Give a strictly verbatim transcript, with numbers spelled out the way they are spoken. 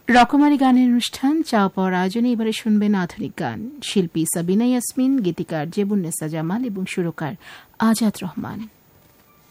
রকমারি গানের অনুষ্ঠান চাওয়া পাওয়ার আয়োজনে এবারে শুনবেন আধুনিক গান। শিল্পী সাবিনা ইয়াসমিন, গীতিকার জেবুন্নেসা জামাল এবং সুরকার আজাদ রহমান।